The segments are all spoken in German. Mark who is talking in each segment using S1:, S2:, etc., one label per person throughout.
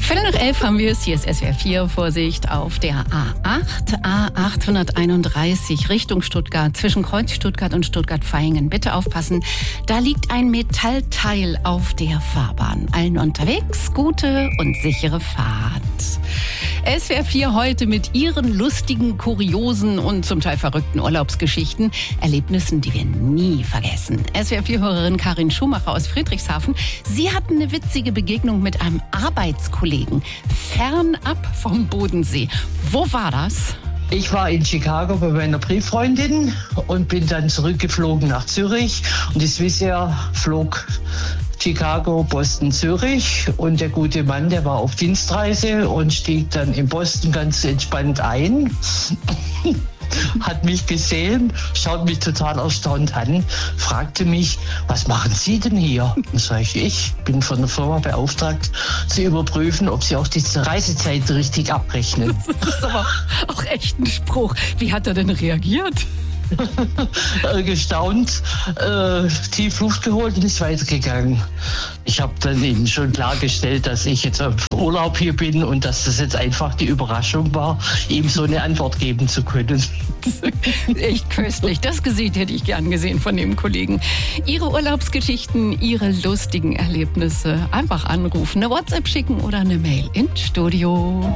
S1: Viertel nach 11 haben wir es. Hier ist SWR 4. Vorsicht auf der A8. A831 Richtung Stuttgart, zwischen Kreuz Stuttgart und Stuttgart-Vaihingen. Bitte aufpassen, da liegt ein Metallteil auf der Fahrbahn. Allen unterwegs, gute und sichere Fahrt. SWR 4 heute mit Ihren lustigen, kuriosen und zum Teil verrückten Urlaubsgeschichten, Erlebnissen, die wir nie vergessen. SWR 4-Hörerin Karin Schumacher aus Friedrichshafen, sie hatten eine witzige Begegnung mit einem Arbeitskollegen, fernab vom Bodensee. Wo war das?
S2: Ich war in Chicago bei meiner Brieffreundin und bin dann zurückgeflogen nach Zürich. Und das Swissair flog Chicago, Boston, Zürich. Und der gute Mann, der war auf Dienstreise und stieg dann in Boston ganz entspannt ein. Hat mich gesehen, schaut mich total erstaunt an, fragte mich, was machen Sie denn hier? Dann sage ich bin von der Firma beauftragt, zu überprüfen, ob Sie auch die Reisezeit richtig abrechnen.
S1: Das ist aber auch echt ein Spruch. Wie hat er denn reagiert?
S2: Gestaunt, tief Luft geholt und ist weitergegangen. Ich habe dann ihnen schon klargestellt, dass ich jetzt auf Urlaub hier bin und dass das jetzt einfach die Überraschung war, ihm so eine Antwort geben zu können.
S1: Echt köstlich. Das Gesicht hätte ich gern gesehen von dem Kollegen. Ihre Urlaubsgeschichten, Ihre lustigen Erlebnisse. Einfach anrufen, eine WhatsApp schicken oder eine Mail ins Studio.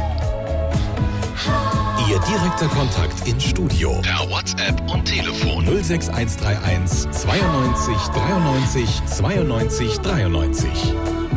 S3: Ihr direkter Kontakt ins Studio. Per WhatsApp und Telefon 06131 92 93 92 93.